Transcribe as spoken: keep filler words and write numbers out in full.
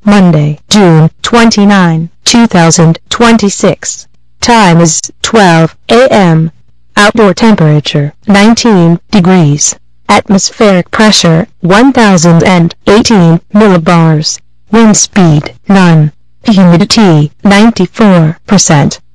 Monday, June twenty-ninth, two thousand twenty-six. Time is twelve a m Outdoor temperature nineteen degrees. Atmospheric pressure one thousand eighteen millibars. Wind speed nine. Humidity ninety-four percent.